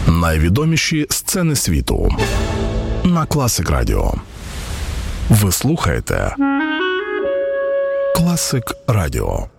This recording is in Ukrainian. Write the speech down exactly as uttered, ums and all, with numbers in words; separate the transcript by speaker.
Speaker 1: Найвідоміші сцени світу на Класик Радіо. Ви слухаєте Класик Радіо.